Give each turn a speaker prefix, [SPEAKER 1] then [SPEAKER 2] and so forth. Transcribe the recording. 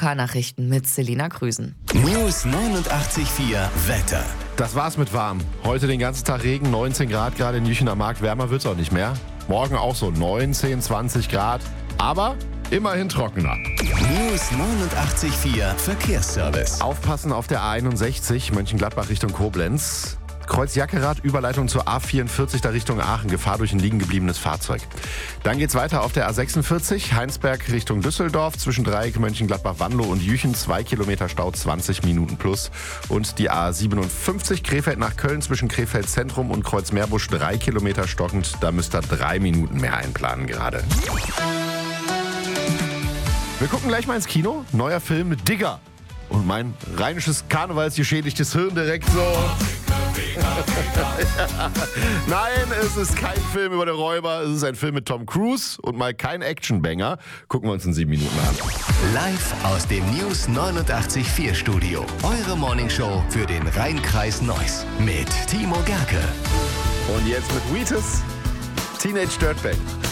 [SPEAKER 1] Lokalnachrichten mit Selina Krüsen.
[SPEAKER 2] News 89.4 Wetter.
[SPEAKER 3] Das war's mit warm. Heute den ganzen Tag Regen, 19 Grad gerade in Jüchen am Markt. Wärmer wird's auch nicht mehr. Morgen auch so 19, 20 Grad. Aber immerhin trockener.
[SPEAKER 2] News 89.4 Verkehrsservice.
[SPEAKER 3] Aufpassen auf der A61 Mönchengladbach Richtung Koblenz. Kreuz Jackerath, Überleitung zur A44 da Richtung Aachen. Gefahr durch ein liegen gebliebenes Fahrzeug. Dann geht's weiter auf der A46 Heinsberg Richtung Düsseldorf. Zwischen Dreieck Mönchengladbach-Wanlo und Jüchen 2 Kilometer Stau, 20 Minuten plus. Und die A57 Krefeld nach Köln zwischen Krefeld Zentrum und Kreuz Meerbusch 3 Kilometer stockend. Da müsst ihr 3 Minuten mehr einplanen gerade. Wir gucken gleich mal ins Kino. Neuer Film mit Digger. Und mein rheinisches karnevalsgeschädigtes Hirn direkt so. Ja. Nein, es ist kein Film über den Räuber. Es ist ein Film mit Tom Cruise und mal kein Actionbanger. Gucken wir uns in 7 Minuten an.
[SPEAKER 2] Live aus dem News 89.4 Studio. Eure Morningshow für den Rheinkreis Neuss. Mit Timo Gerke.
[SPEAKER 3] Und jetzt mit Wheatus, Teenage Dirtbag.